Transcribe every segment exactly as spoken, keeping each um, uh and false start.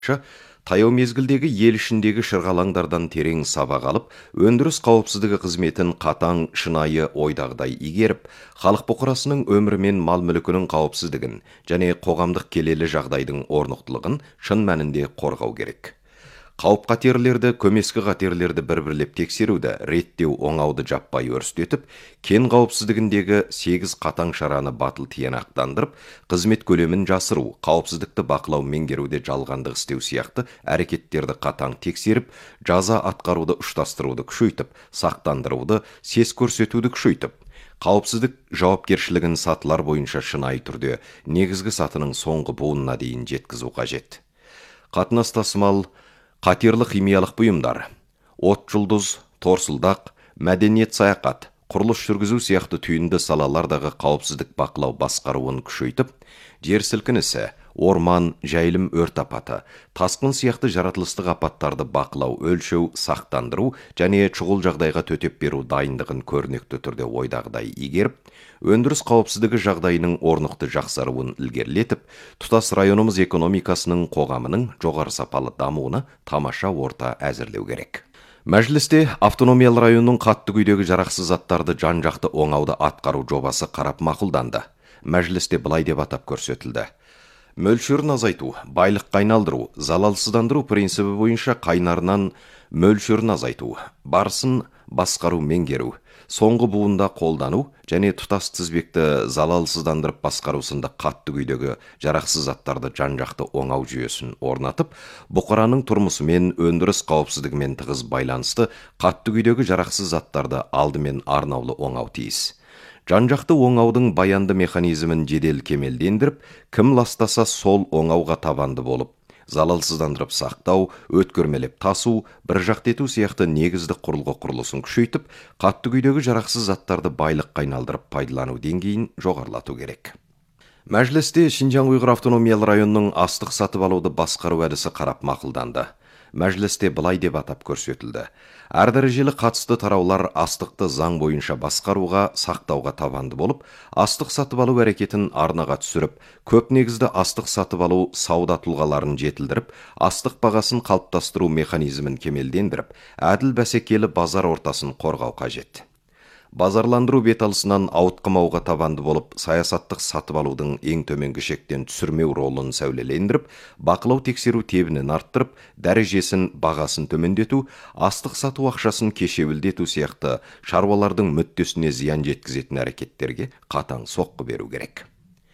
таяу мезгілдегі ел ішіндегі шырғалаңдардан терең сабақ алып, өндіріс қауіпсіздігі қызметін қатаң, шынайы ойдағыдай игеріп, халық бұқарасының өмірі мен мал мүлкінің қауіпсіздігін және қоғамдық келелі жағдайдың орнықтылығын шын мәнінде қорғау керек. Қауіп қатерлерді, көмескі қатерлерді бір-бірлеп тексеруді, реттеу оңауды жаппай өрістетіп, кен қауіпсіздігіндегі сегіз қатаң шараны батыл тиянақтандырып, қызмет көлемін жасыру, қауіпсіздікті бақылау меңгеруде жалғандық істеу сияқты әрекеттерді қатаң тексеріп, жаза атқаруды ұштастыруды күшейтіп, сақтандыруды, сес көрсетуді күшейтіп, қауіпсіздік жауапкершілігін сатылар бойынша шынайы түрде негізгі сатының соңғы буынына дейін жеткізу қажет. Қатынас тасымал, қатерлі химиялық бұйымдар, от жұлдыз, торсылдақ, мәдениет саяхат, құрылыс жүргізу сияқты түйінді салалардағы қауіпсіздік бақылау басқаруын күшейтіп, жер сілкінісі, орман, жайылым өрт апаты, тасқын сияқты жаратылыстық апаттарды бақылау, өлшеу, сақтандыру және шұғыл жағдайға төтеп беру дайындығын көрнекті түрде ойдағыдай игеріп, өндіріс қауіпсіздігі жағдайының орнықты жақсаруын ілгерілетіп, тұтас районымыз экономикасының, қоғамының жоғары сапалы дамуына тамаша орта әзірлеу керек. Мәжілісте автономиялы районның қатты күйдегі жарақсыз заттарды жан-жақты оңауды атқару жобасы қарап мақұлданды. Мәжілісте былай деп атап көрсетілді: мөлшерін азайту, байлыққа айналдыру, залалсыздандыру принципі бойынша қайнарынан мөлшерін азайту, барысын басқару меңгеру, соңғы буында қолдану және тұтас тізбекті залалсыздандырып басқару сынды қатты күйдегі жарақсыз заттарды жан-жақты оңау жүйесін орнатып, бұқараның тұрмысымен, өндіріс қауіпсіздігімен тығыз байланысты қатты күйдегі жарақсыз заттарды алдымен арнаулы оңау тиіс. Жан-жақты оңаудың баянды механизмін жедел кемелдендіріп, кім ластаса сол оңауға табанды болып, залалсыздандырып сақтау, өткөрмелеп тасу, бір жақты ету сияқты негізді құрылғы құрылысын күшейтіп, қатты күйдегі жарақсыз заттарды байлыққа айналдырып пайдалану деңгейін жоғарылату керек. Мәжілісте Шинжаң Уйғыр автономиялы районының астық сатып алуды басқару әдісі қарап мақұлданды. Мәжілісте былай деп атап көрсетілді: әр дәрежелі қатысты тараулар астықты заң бойынша басқаруға, сақтауға табанды болып, астық сатып алу әрекетін арнаға түсіріп, көп негізді астық сатып алу сауда тұлғаларын жетілдіріп, астық бағасын қалыптастыру механизмін кемелдендіріп, әділ бәсекелі базар ортасын қорғау қажет. Базарландыру беталысынан ауытқымауға табанды болып, саясаттық сатып алудың ең төменгі шектен түсірмеу ролын сәулелендіріп, бақылау тексеру тебінін арттырып, дәрежесін, бағасын төмендету, астық сату ақшасын кешеуілдету сияқты шаруалардың мүддесіне зиян жеткізетін әрекеттерге қатаң соққы беру керек.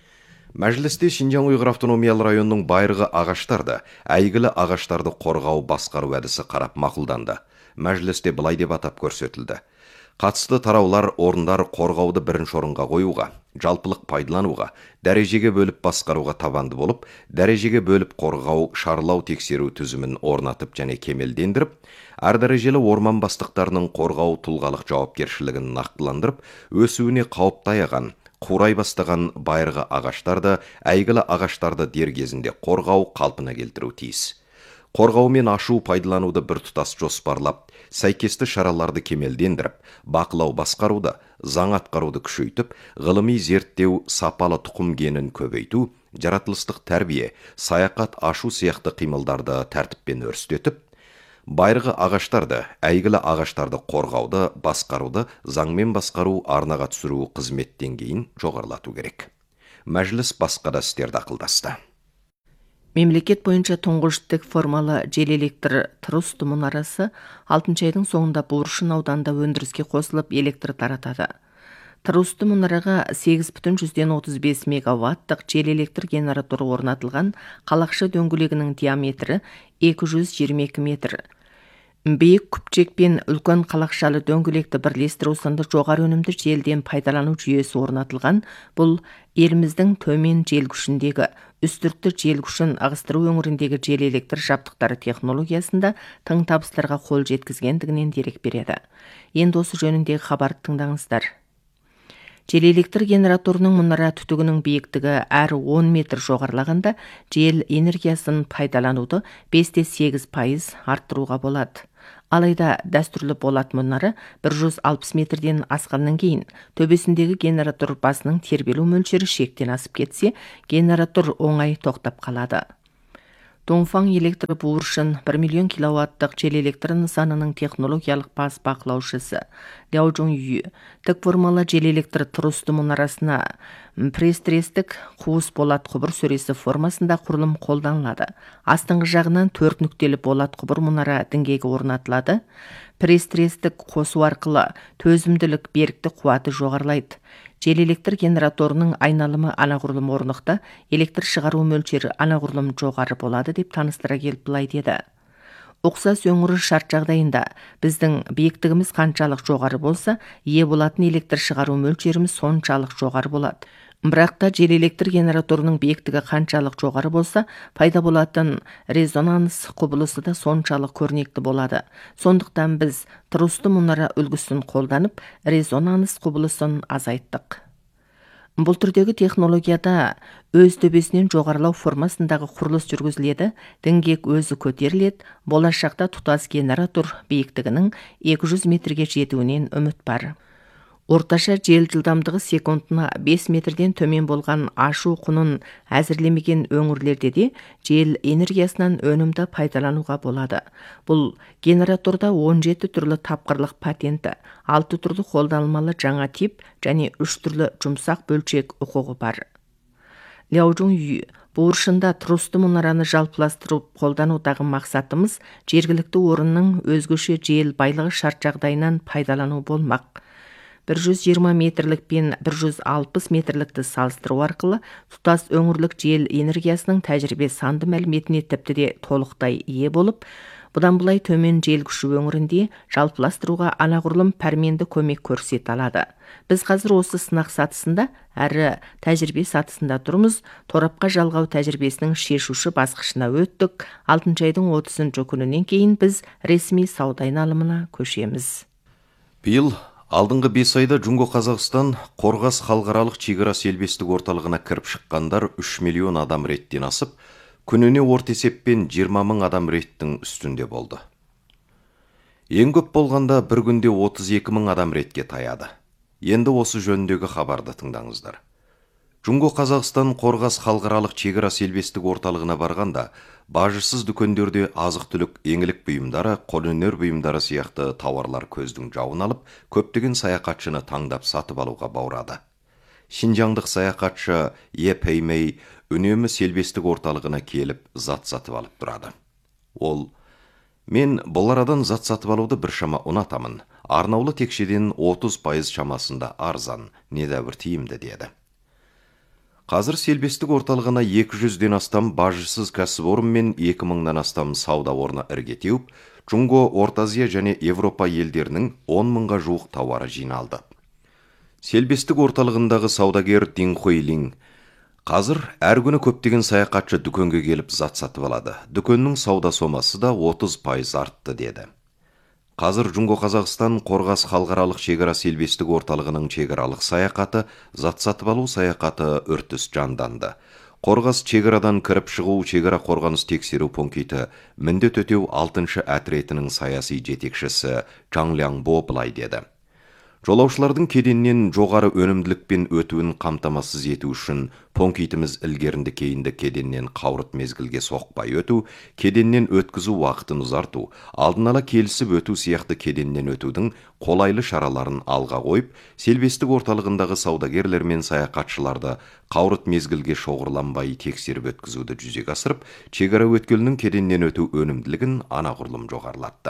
Мәжілісте Шинжаң Уйғыр автономиялы районының байырғы ағаштарды, әйгілі ағаштарды қорғау басқару әдісі қарап мақұлданды. Мәжілісте былай деп атап көрсетілді: қатысты тараулар орындар қорғауды бірінші орынға қоюға, жалпылық пайдалануға, дәрежеге бөліп басқаруға табанды болып, дәрежеге бөліп қорғау, шарлау тексеру түзімін орнатып және кемелдендіріп, әр дәрежелі орман бастықтарының қорғау тұлғалық жауапкершілігін нақтыландырып, өсуіне қауіп таяған, қурай бастаған байырғы ағаштарды, әйгілі ағаштарды дер кезінде қорғау, қалпына келтіру тиіс. Қорғау мен ашу пайдалануды бір тұтас жоспарлап, сәйкесті шараларды кемелдендіріп, бақылау басқаруды, заң атқаруды күшейтіп, ғылыми зерттеу, сапалы тұқым генін көбейту, жаратылыстық тәрбие, саяхат ашу сияқты қимылдарды тәртіппен өрістетіп, байырғы ағаштарды, әйгілі ағаштарды қорғауды, басқаруды, заңмен басқару, арнаға түсіру қызмет деңгейін жоғарылату керек. Мәжіліс басқа да істерді ақылдасты. Мемлекет бойынша тұңғыш тік формалы жел электр Трусты мұнарасы алтыншы айдың соңында Буыршын ауданында өндіріске қосылып электр таратады. Трусты мұнараға сегіз бүтін жүзден отыз бес мегаваттық жел электр генераторы орнатылған. Қалақшы дөңгелегінің диаметрі екі жүз жиырма екі метр. Биік күпчек пен үлкен қалақшалы дөңгелекті бірлестіру сынды жоғары өнімді желден пайдалану жүйесі орнатылған. Бұл еліміздің төмен жел күшіндегі, үстіртті жел күшін ығыстыру өңіріндегі жел электр жабдықтары технологиясында тың табыстарға қол жеткізгендігінен дерек береді. Енді осы жөніндегі хабарды тыңдаңыздар. Жел электр генераторының мұнара түтігінің биіктігі әр он метр жоғарылағанда жел энергиясын пайдалануды бес те сегіз пайыз арттыруға болады. Алайда дәстүрлі болат мұнары бір жүз алпыс метрден асқаннан кейін төбесіндегі генератор басының тербелу мөлшері шектен асып кетсе, генератор оңай тоқтап қалады. Доңфаң электр буыршын бір миллион киловаттық жел электр нысанының технологиялық бас бақылаушысы Ляожун Ю тік формалы жел электр трусты мұнарасына пресс-трестік қуыс болат құбыр сөресі формасында құрылым қолданылады. Астыңғы жағынан төрт нүктелі болат құбыр мұнара діңгегі орнатылады. Пресс-трестік қосу арқылы төзімділік берікті қуаты жоғарылайды. Жел электр генераторының айналымы анағұрлым орнықты, электр шығару мөлшері анағұрлым жоғары болады деп таныстыра келіп былай деді. Ұқсас өңірі шарт жағдайында біздің биіктігіміз қаншалық жоғары болса, ие болатын электр шығару мөлшеріміз соншалық жоғары болады. Бірақ та жел электр генераторының биіктігі қаншалық жоғары болса, пайда болатын резонанс құбылысы да соншалық көрнекті болады. Сондықтан біз трусты мұнара үлгісін қолданып, резонанс құбылысын азайттық. Бұл түрдегі технологияда өз төбесінен жоғарылау формасындағы құрылыс жүргізіледі, діңгек өзі көтеріледі, болашақта тұтас генератор биіктігінің екі жүз метрге жетуінен үміт бар. Орташа жел жылдамдығы секундына бес метрден төмен болған ашу құнын әзірлемеген өңірлерде де жел энергиясынан өнімді пайдалануға болады. Бұл генераторда он жеті түрлі тапқырлық патенті, алты түрлі қолданылмалы жаңа тип және үш түрлі жұмсақ бөлшек құқығы бар. Ляожун Ю буыршында трусты мұнараны жалпыластырып қолданудағы мақсатымыз жергілікті орынның өзгеше жел байлығы шарт жағдайынан пайдалану болмақ. бір жүз жиырма метрлік пен бір жүз алпыс метрлікті салыстыру арқылы тұтас өңірлік жел энергиясының тәжірибе санды мәліметіне тіпті де толықтай ие болып, бұдан былай төмен жел күші өңірінде жалпыластыруға анағұрлым пәрменді көмек көрсете алады. Біз қазір осы сынақ сатысында әрі тәжірибе сатысында тұрмыз. Торапқа жалғау тәжірибесінің шешуші басқышына өттік. алтыншы айдың отызыншы күнінен кейін біз ресми сауда айналымына көшеміз. Биыл алдыңғы бес айда Джунго Қазақстан Қорғас халықаралық шекара селбестік орталығына кіріп шыққандар үш миллион адам реттен асып, күніне орта есеппен жиырма мың адам реттің үстінде болды. Ең көп болғанда бір күнде отыз екі мың адам ретке таяды. Енді осы жөніндегі хабарды тыңдаңыздар. Джунго Қазақстан Қорғас халықаралық шекара селбестік орталығына барғанда, бажысыз дүкендерде азық-түлік, еңлік бұйымдары, қолөнер бұйымдары сияқты тауарлар көздің жауын алып, көптеген саяхатшыны таңдап сатып алуға баурады. Шинжаңдық саяхатшы Е Пеймей үнемі селбестік орталығына келіп зат сатып алып тұрады. Ол: "Мен бұл арадан зат сатып алуды біршама ұнатамын. Арнаулы текшеден отыз пайыз шамасында арзан, недәбір тиімді" деді. Қазір селбестік орталығына екі жүзден астам бажысыз кәсіпорын мен екі мыңнан астам сауда орны ірге теуіп, Джунго, Орта Азия және Европа елдерінің он мыңға жуық тауары жиналды. Селбестік орталығындағы саудагер Дин Хуйлин: "Қазір әр күні көптеген саяхатшы дүкенге келіп зат сатып алады. Дүкеннің сауда сомасы да отыз пайыз артты" деді. Қазір Джунго Қазақстан Қорғас халықаралық шекара селбестік орталығының шекаралық саяхаты, зат сатып алу саяхаты үртіс жанданды. Қорғас шекарадан кіріп шығу шекара қорғаныс тексеру пункті міндет өтеу алтыншы әтіретінің саяси жетекшісі Чаң Ляңбо былай деді: "Жолаушылардың кеденнен жоғары өнімділікпен өтуін қамтамасыз ету үшін пунктіміз ілгерінді кейінді кеденнен қауырт мезгілге соқпай өту, кеденнен өткізу уақытын ұзарту, алдын ала келісіп өту сияқты кеденнен өтудің қолайлы шараларын алға қойып, селбестік орталығындағы саудагерлер мен саяхатшыларды қауырт мезгілге шоғырланбай тексеріп өткізуді жүзеге асырып, шекара өткелінің кеденнен өту өнімділігін анағұрлым жоғарылатты."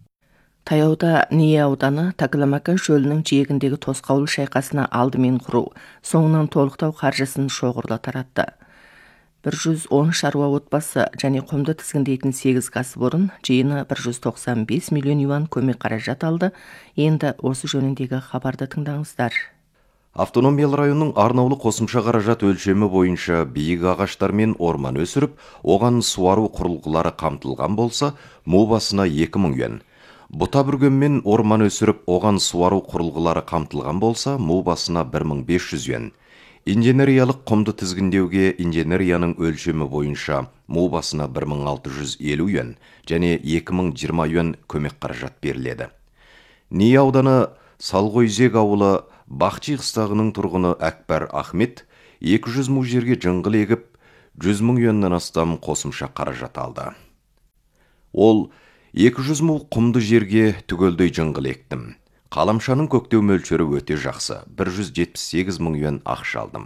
Таяуда Ний ауданы Такаламакан шөлінің жиегіндегі тосқауыл шайқасына алдымен құру, соңынан толықтау қаржысын шоғырла таратты. бір жүз он шаруа отбасы және құмды тізгіндейтін сегіз кәсіпорын жиыны бір жүз тоқсан бес миллион юан көмек қаражат алды. Енді осы жөніндегі хабарды тыңдаңыздар. Автономиялы районның арнаулы қосымша қаражат өлшемі бойынша биік ағаштар мен орман өсіріп, оған суару құрылғылары қамтылған болса, му басына екі мың юан. Бұта бүрген мен орман өсіріп, оған суару құрылғылары қамтылған болса, му басына бір мың бес жүз юан. Инженериялық құмды тізгіндеуге инженерияның өлшемі бойынша му басына бір мың алты жүз елу юан және екі мың жиырма юан көмек қаражат беріледі. Ний ауданы Салғойзек ауылы Бақчи қыстағының тұрғыны Әкбар Ахмет екі жүз му жерге жыңғыл егіп, жүз мың юаннан астам қосымша қаражат алды. Ол екі жүз мың құмды жерге түгелдей жыңғыл ектім. Қаламшаның көктеу мөлшері өте жақсы, бір жүз жетпіс сегіз мың юан ақша алдым.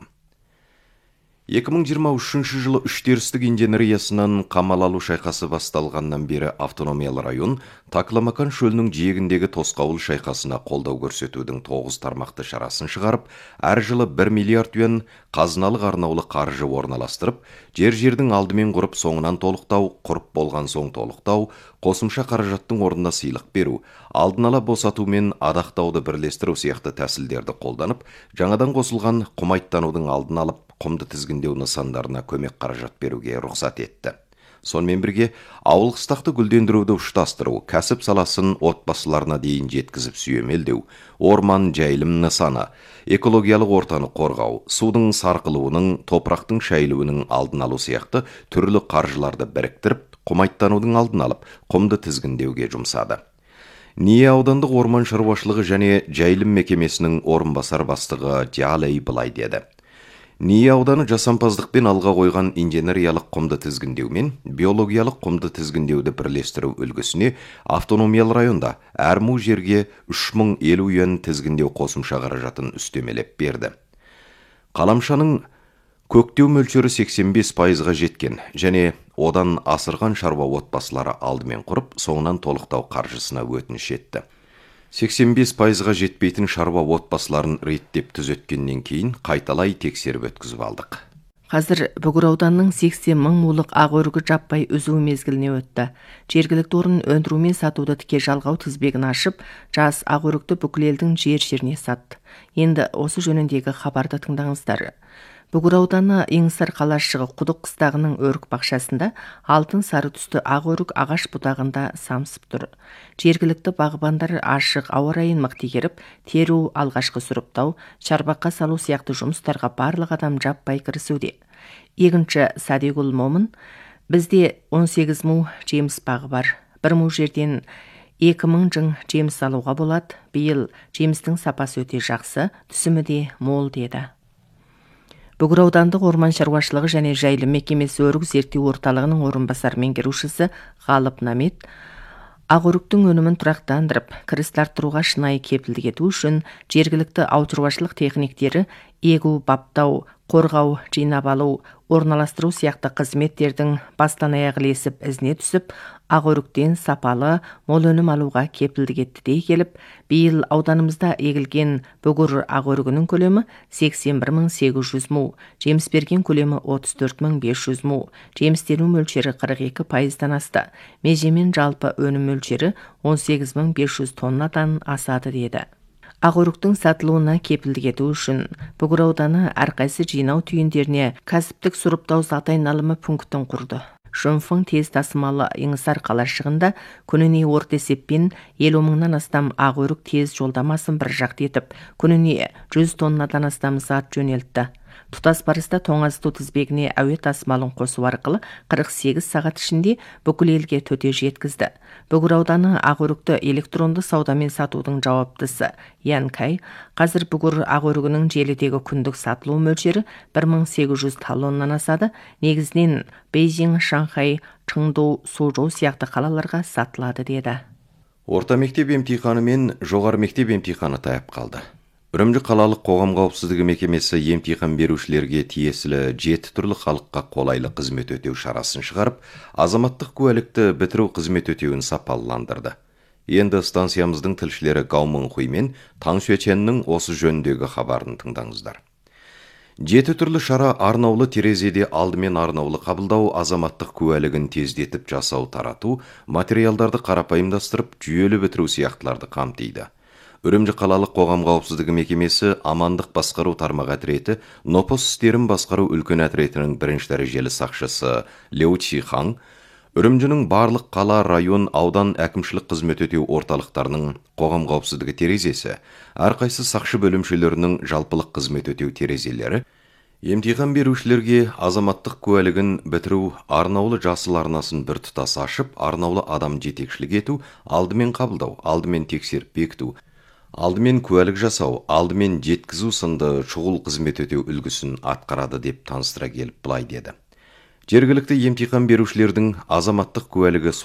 екі мың жиырма үшінші жылы үштерістік инженериясынан қамал алу шайқасы басталғаннан бері автономиялы район Такламакан шөлінің жиегіндегі тосқауыл шайқасына қолдау көрсетудің тоғыз тармақты шарасын шығарып, әр жылы бір миллиард юан қазыналық арнаулы қаржы орналастырып, жер-жердің алдымен құрып, соңынан толықтау, құрып болған соң толықтау, қосымша қаражаттың орнына сыйлық беру, алдын ала босату мен адақтауды бірлестіру сияқты тәсілдерді қолданып, жаңадан қосылған құмайттанудың алдын алып, құмды тізгіндеу нысандарына көмек қаражат беруге рұқсат етті. Сонымен бірге, ауыл қыстақты гүлдендіруді ұштастыру, кәсіп саласын отбасыларына дейін жеткізіп сүйемелдеу, орман жайылым нысаны, экологиялық ортаны қорғау, судың сарқылуының, топырақтың шайылуының алдын алу сияқты түрлі қаржыларды біріктіріп, құмайттанудың алдын алып, құмды тізгіндеуге жұмсады. Ния аудандық орман шаруашылығы және жайылым мекемесінің орынбасар бастығы Джалей былай деді. Ния ауданы жасампаздықпен алға қойған инженериялық құмды тізгіндеу мен биологиялық құмды тізгіндеуді бірлестіру үлгісіне автономиялы районда әр му жерге үш мың елу юан тізгіндеу қосымша қаражатын үстемелеп берді. Қаламшаның көктеу мөлшері сексен бес пайызға жеткен және одан асырған шаруа отбасылары алдымен құрып, соңынан толықтау қаржысына өтініш етті. сексен бес пайызға жетпейтін шаруа отбасыларын реттеп түзеткеннен кейін қайталай тексеріп өткізіп алдық. Қазір Бүгір ауданының сексен мың мулық ақ өрігі жаппай үзу мезгіліне өтті. Жергілікті орын өндіру мен сатуды тіке жалғау тізбегін ашып, жас ақ өрікті бүкіл елдің жер-жеріне сатты. Енді осы жөніндегі хабарды тыңдаңыздар. Бүгір ауданы Еңсар қалашығы Құдық қыстағының өрік бақшасында алтын сары түсті ақ өрік ағаш бұтағында самсып тұр. Жергілікті бағбандар ашық ауа райын мықты игеріп, теру, алғашқы сұрыптау, шарбаққа салу сияқты жұмыстарға барлық адам жаппай кірісуде. Егінші Садигул Момын: бізде он сегіз му жеміс бағы бар. Бір му жерден екі мың жың жеміс алуға болады. Биыл жемістің сапасы өте жақсы, түсімі де мол деді. Бүгір аудандық орман шаруашылығы және жайылым мекемесі өрік зерттеу орталығының орынбасар меңгерушісі Ғалып Намет ақ өріктің өнімін тұрақтандырып, кіріс арттыруға шынайы кепілдік ету үшін жергілікті ауыл шаруашылық техниктері егу, баптау, қорғау, жинап алу, орналастыру сияқты қызметтердің бастан аяқ ілесіп ізіне түсіп, ақ өріктен сапалы, мол өнім алуға кепілдік етті дей келіп, биыл ауданымызда егілген бүгір ақ өрігінің көлемі сексен бір мың сегіз жүз му, жеміс берген көлемі отыз төрт мың бес жүз му, жемістену мөлшері қырық екі пайыздан асты, межемен жалпы өнім мөлшері он сегіз мың бес жүз тоннадан асады деді. Ақ өріктің сатылуына кепілдік ету үшін Бүгір ауданы әрқайсы жинау түйіндеріне кәсіптік сұрыптау затайналымы пунктін құрды. Жұмфың тез тасымалы Еңсар қалашығында күніне орта есеппен елу мыңнан астам ақ өрік тез жолдамасын бір жақты етіп, күніне жүз тоннадан астам зат жөнелтті. Тұтас барыста тоңазыту тізбегіне әуе тасымалын қосу арқылы қырық сегіз сағат ішінде бүкіл елге төте жеткізді. Бүгір ауданы ақ өрікті электронды саудамен сатудың жауаптысы Ян Кай: қазір бүгір ақ өрігінің желідегі күндік сатылу мөлшері бір мың сегіз жүз талоннан асады. Негізінен Бейжің, Шанхай, Чыңду, Сужоу сияқты қалаларға сатылады деді. Орта мектеп емтиханы мен жоғары мектеп емтиханы таяп қалды. Үрімжі қалалық қоғам қауіпсіздігі мекемесі емтихан берушілерге тиесілі жеті түрлі халыққа қолайлы қызмет өтеу шарасын шығарып, азаматтық куәлікті бітіру қызмет өтеуін сапалыландырды. Енді станциямыздың тілшілері Гаумын Хуй мен Таң Сюеченнің осы жөніндегі хабарын тыңдаңыздар. Жеті түрлі шара арнаулы терезеде алдымен арнаулы қабылдау, азаматтық куәлігін тездетіп жасау, тарату, материалдарды қарапайымдастырып, жүйелі бітіру сияқтыларды қамтиды. Үрімжі қалалық қоғам қауіпсіздігі мекемесі амандық басқару тармақ әтіреті, нопос істерін басқару үлкен әтіретінің бірінші дәрежелі сақшысы Леу Чихаң, Үрімжінің барлық қала, район, аудан әкімшілік қызмет өтеу орталықтарының қоғам қауіпсіздігі терезесі, әрқайсы сақшы бөлімшелерінің жалпылық қызмет өтеу терезелері, емтихан берушілерге азаматтық куәлігін бітіру, арнаулы жасыл арнасын бір тұтас ашып, арнаулы адам жетекшілік ету, алдымен қабылдау, алдымен тексеріп бекіту, алдымен куәлік жасау, алдымен жеткізу сынды шұғыл қызмет өтеу үлгісін атқарады деп таныстыра келіп былай деді. Жергілікті емтихан берушілердің азаматтық куәлігі